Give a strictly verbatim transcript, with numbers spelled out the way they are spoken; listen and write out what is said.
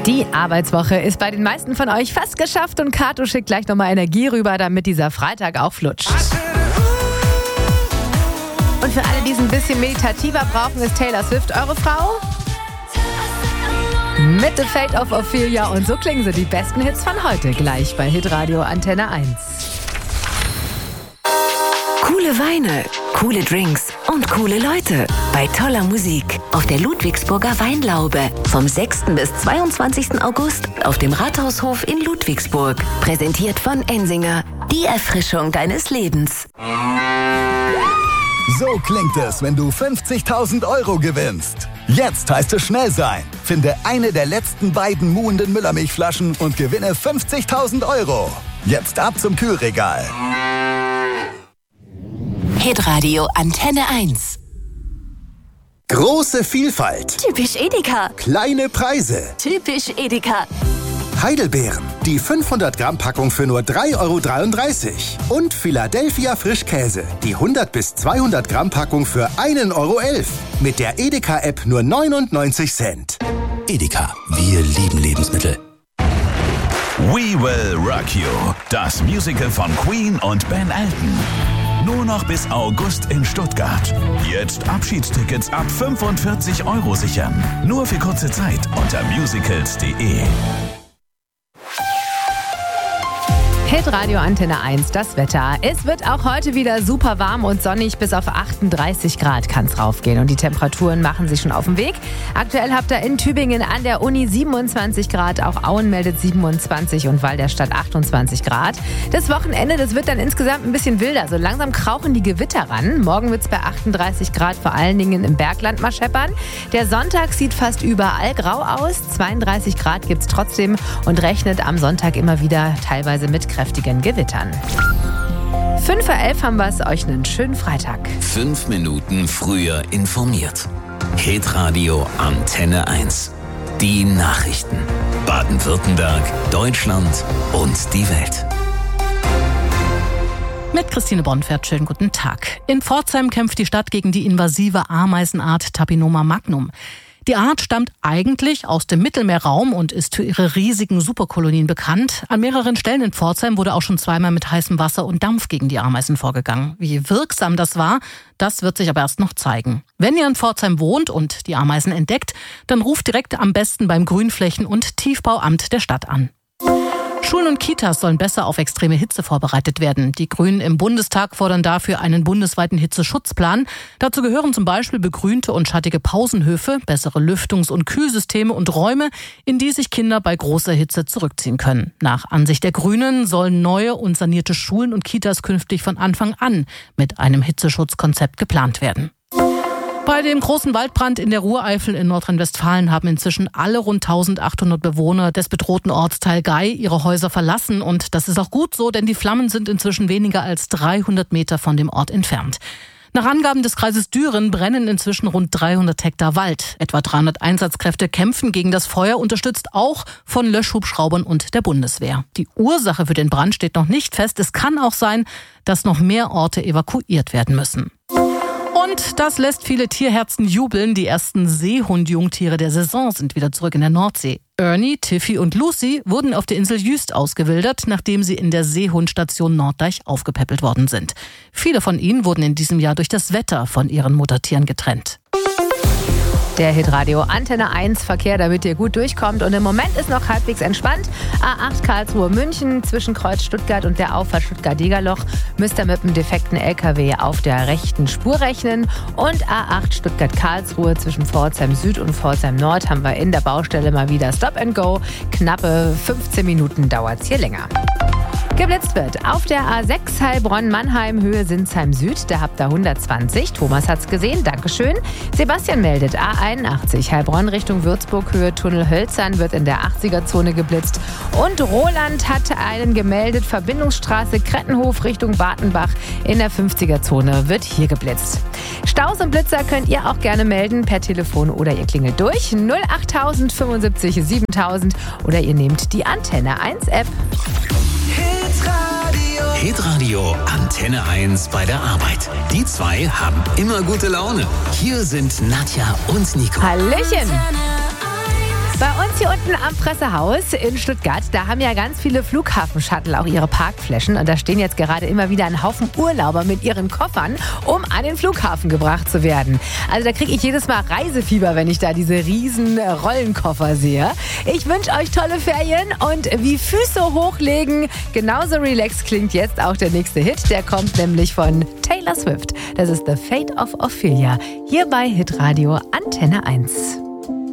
Die Arbeitswoche ist bei den meisten von euch fast geschafft und Kato schickt gleich nochmal Energie rüber, damit dieser Freitag auch flutscht. Und für alle, die es ein bisschen meditativer brauchen, ist Taylor Swift eure Frau? Mit The Fate of Ophelia und so klingen sie die besten Hits von heute gleich bei Hitradio Antenne eins. Coole Weine, coole Drinks und coole Leute bei toller Musik auf der Ludwigsburger Weinlaube vom sechsten bis zweiundzwanzigsten August auf dem Rathaushof in Ludwigsburg. Präsentiert von Ensinger, die Erfrischung deines Lebens. So klingt es, wenn du fünfzigtausend Euro gewinnst. Jetzt heißt es schnell sein. Finde eine der letzten beiden muhenden Müllermilchflaschen und gewinne fünfzigtausend Euro. Jetzt ab zum Kühlregal. Hitradio Antenne eins. Große Vielfalt. Typisch Edeka. Kleine Preise. Typisch Edeka. Heidelbeeren. Die fünfhundert Gramm Packung für nur drei Euro dreiunddreißig. Und Philadelphia Frischkäse. Die hundert bis zweihundert Gramm Packung für ein Euro elf. Mit der Edeka-App nur neunundneunzig Cent. Edeka. Wir lieben Lebensmittel. We Will Rock You. Das Musical von Queen und Ben Elton. Nur noch bis August in Stuttgart. Jetzt Abschiedstickets ab fünfundvierzig Euro sichern. Nur für kurze Zeit unter musicals punkt de. Hitradio Antenne eins, das Wetter. Es wird auch heute wieder super warm und sonnig. Bis auf achtunddreißig Grad kann es raufgehen. Und die Temperaturen machen sich schon auf den Weg. Aktuell habt ihr in Tübingen an der Uni siebenundzwanzig Grad. Auch Auen meldet siebenundzwanzig und Walderstadt achtundzwanzig Grad. Das Wochenende, das wird dann insgesamt ein bisschen wilder. So langsam krauchen die Gewitter ran. Morgen wird es bei achtunddreißig Grad vor allen Dingen im Bergland mal scheppern. Der Sonntag sieht fast überall grau aus. zweiunddreißig Grad gibt es trotzdem und rechnet am Sonntag immer wieder teilweise mit kräftigen Gewittern. fünf vor elf haben wir es, euch einen schönen Freitag. Fünf Minuten früher informiert. Hitradio Antenne eins. Die Nachrichten. Baden-Württemberg, Deutschland und die Welt. Mit Christine Bonfert, schönen guten Tag. In Pforzheim kämpft die Stadt gegen die invasive Ameisenart Tapinoma magnum. Die Art stammt eigentlich aus dem Mittelmeerraum und ist für ihre riesigen Superkolonien bekannt. An mehreren Stellen in Pforzheim wurde auch schon zweimal mit heißem Wasser und Dampf gegen die Ameisen vorgegangen. Wie wirksam das war, das wird sich aber erst noch zeigen. Wenn ihr in Pforzheim wohnt und die Ameisen entdeckt, dann ruft direkt am besten beim Grünflächen- und Tiefbauamt der Stadt an. Schulen und Kitas sollen besser auf extreme Hitze vorbereitet werden. Die Grünen im Bundestag fordern dafür einen bundesweiten Hitzeschutzplan. Dazu gehören zum Beispiel begrünte und schattige Pausenhöfe, bessere Lüftungs- und Kühlsysteme und Räume, in die sich Kinder bei großer Hitze zurückziehen können. Nach Ansicht der Grünen sollen neue und sanierte Schulen und Kitas künftig von Anfang an mit einem Hitzeschutzkonzept geplant werden. Bei dem großen Waldbrand in der Ruhreifel in Nordrhein-Westfalen haben inzwischen alle rund eintausendachthundert Bewohner des bedrohten Ortsteil Gei ihre Häuser verlassen. Und das ist auch gut so, denn die Flammen sind inzwischen weniger als dreihundert Meter von dem Ort entfernt. Nach Angaben des Kreises Düren brennen inzwischen rund dreihundert Hektar Wald. Etwa dreihundert Einsatzkräfte kämpfen gegen das Feuer, unterstützt auch von Löschhubschraubern und der Bundeswehr. Die Ursache für den Brand steht noch nicht fest. Es kann auch sein, dass noch mehr Orte evakuiert werden müssen. Und das lässt viele Tierherzen jubeln. Die ersten Seehund-Jungtiere der Saison sind wieder zurück in der Nordsee. Ernie, Tiffy und Lucy wurden auf der Insel Jüst ausgewildert, nachdem sie in der Seehundstation Norddeich aufgepäppelt worden sind. Viele von ihnen wurden in diesem Jahr durch das Wetter von ihren Muttertieren getrennt. Der Hitradio Antenne eins Verkehr, damit ihr gut durchkommt. Und im Moment ist noch halbwegs entspannt. A acht Karlsruhe München zwischen Kreuz Stuttgart und der Auffahrt Stuttgart-Degerloch müsst ihr mit einem defekten L K W auf der rechten Spur rechnen. Und A acht Stuttgart-Karlsruhe zwischen Pforzheim Süd und Pforzheim Nord haben wir in der Baustelle mal wieder Stop and Go. Knappe fünfzehn Minuten dauert es hier länger. Geblitzt wird auf der A sechs Heilbronn-Mannheim Höhe Sinsheim Süd. Da habt ihr hundertzwanzig. Thomas hat's gesehen. Dankeschön. Sebastian meldet A einundachtzig Heilbronn Richtung Würzburg Höhe Tunnel Hölzern wird in der achtziger-Zone geblitzt. Und Roland hat einen gemeldet. Verbindungsstraße Krettenhof Richtung Bartenbach in der fünfziger-Zone wird hier geblitzt. Staus und Blitzer könnt ihr auch gerne melden per Telefon oder ihr klingelt durch null achttausend fünfundsiebzig siebentausend oder ihr nehmt die Antenne eins App. Hitradio Antenne eins bei der Arbeit. Die zwei haben immer gute Laune. Hier sind Nadja und Nico. Hallöchen! Bei uns hier Hier unten am Pressehaus in Stuttgart, da haben ja ganz viele Flughafen-Shuttle auch ihre Parkflächen. Und da stehen jetzt gerade immer wieder ein Haufen Urlauber mit ihren Koffern, um an den Flughafen gebracht zu werden. Also da kriege ich jedes Mal Reisefieber, wenn ich da diese riesen Rollenkoffer sehe. Ich wünsche euch tolle Ferien und wie Füße hochlegen, genauso relaxed klingt jetzt auch der nächste Hit. Der kommt nämlich von Taylor Swift. Das ist The Fate of Ophelia. Hier bei Hitradio Antenne eins.